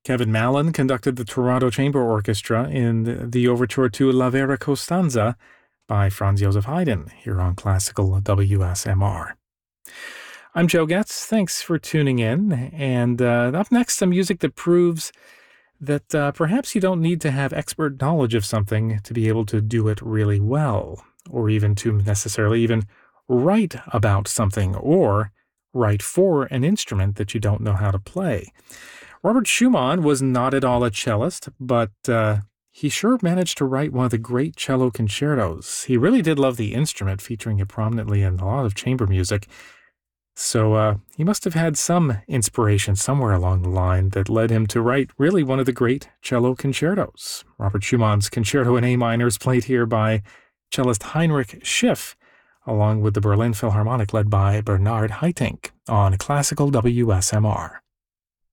Kevin Mallon conducted the Toronto Chamber Orchestra in the overture to La Vera Costanza by Franz Joseph Haydn here on Classical WSMR. I'm Joe Getz. Thanks for tuning in. And up next, some music that proves that perhaps you don't need to have expert knowledge of something to be able to do it really well, or even to necessarily even write about something or write for an instrument that you don't know how to play. Robert Schumann was not at all a cellist, but he sure managed to write one of the great cello concertos. He really did love the instrument, featuring it prominently in a lot of chamber music. So he must have had some inspiration somewhere along the line that led him to write really one of the great cello concertos. Robert Schumann's Concerto in A minor is played here by cellist Heinrich Schiff, along with the Berlin Philharmonic led by Bernard Haitink on Classical WSMR.